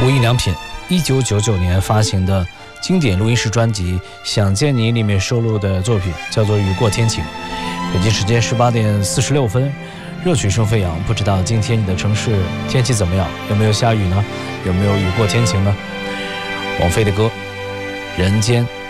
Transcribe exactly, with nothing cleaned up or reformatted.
无印良品一九九九年发行的经典录音室专辑《想见你》里面收录的作品叫做《雨过天晴》。北京时间十八点四十六分，热曲声飞扬。不知道今天你的城市天气怎么样？有没有下雨呢？有没有雨过天晴呢？王菲的歌《人间》。